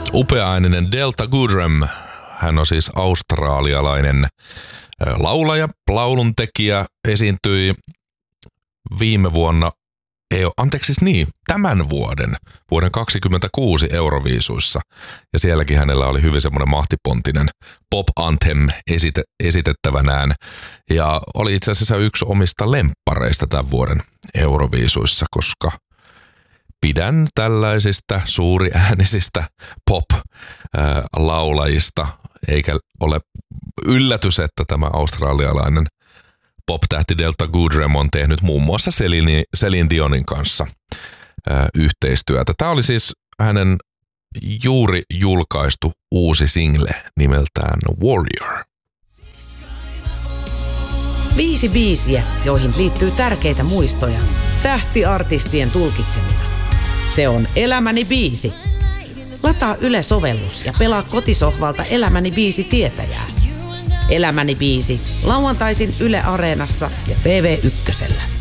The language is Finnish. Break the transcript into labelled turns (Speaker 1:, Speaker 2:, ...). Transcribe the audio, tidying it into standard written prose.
Speaker 1: Upeaääninen Delta Goodrem. Hän on siis australialainen laulaja, lauluntekijä, esiintyi viime vuonna, tämän vuoden 2026 Euroviisuissa. Ja sielläkin hänellä oli hyvin semmoinen mahtipontinen pop anthem esitettävänään. Ja oli itse asiassa yksi omista lemppareista tämän vuoden Euroviisuissa, koska pidän tällaisista suuriäänisistä pop-laulajista, eikä ole yllätys, että tämä australialainen pop-tähti Delta Goodrem on tehnyt muun muassa Celine Dionin kanssa yhteistyötä. Tämä oli siis hänen juuri julkaistu uusi single nimeltään Warrior.
Speaker 2: 5 biisiä, joihin liittyy tärkeitä muistoja, tähtiartistien tulkitsemina. Se on Elämäni biisi. Lataa Yle-sovellus ja pelaa kotisohvalta Elämäni biisi tietäjää. Elämäni biisi lauantaisin Yle Areenassa ja TV1:llä.